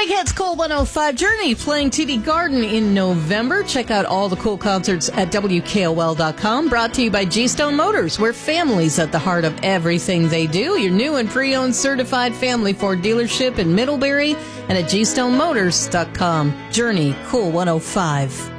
Big Hits Cool 105 Journey playing TD Garden in November. Check out all the cool concerts at WKOL.com. Brought to you by G-Stone Motors, where family's at the heart of everything they do. Your new and pre-owned certified family Ford dealership in Middlebury and at GStoneMotors.com. Journey Cool 105.